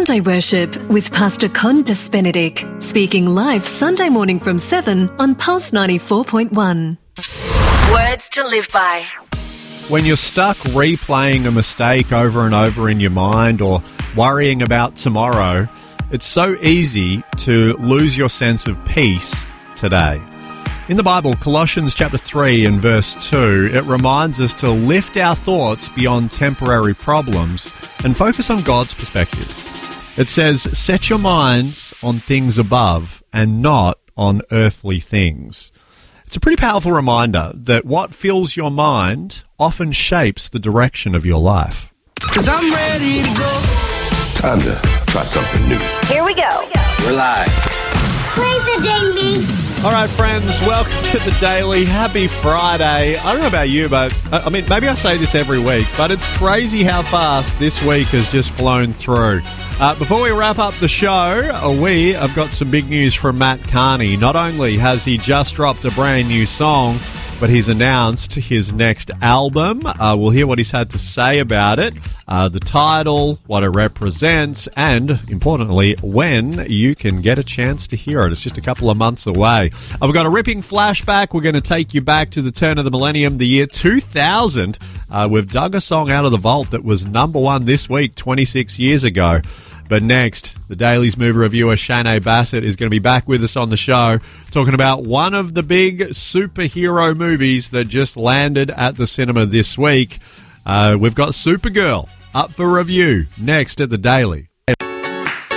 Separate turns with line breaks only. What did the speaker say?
Sunday Worship with Pastor Condas Benedict, speaking live Sunday morning from 7 on Pulse 94.1.
Words to live by.
When you're stuck replaying a mistake over and over in your mind or worrying about tomorrow, it's so easy to lose your sense of peace today. In the Bible, Colossians chapter 3 and verse 2, it reminds us to lift our thoughts beyond temporary problems and focus on God's perspective. It says, set your minds on things above and not on earthly things. It's a pretty powerful reminder that what fills your mind often shapes the direction of your life.
'Cause I'm ready to go.
Time to try something new.
Here we go.
We're live.
Play the daily.
All right, friends, welcome to the Daily. Happy Friday. I don't know about you, but I mean, maybe I say this every week, but it's crazy how fast this week has just flown through. Before we wrap up the show, we have got some big news from Matt Carney. Not only has he just dropped a brand new song, but he's announced his next album. We'll hear what he's had to say about it, the title, what it represents, and, importantly, when you can get a chance to hear it. It's just a couple of months away. We've got a ripping flashback. We're going to take you back to the turn of the millennium, the year 2000. We've dug a song out of the vault that was number one this week, 26 years ago. But next, the Daily's movie reviewer, Shanae Bassett, is going to be back with us on the show talking about one of the big superhero movies that just landed at the cinema this week. We've got Supergirl up for review next at the Daily.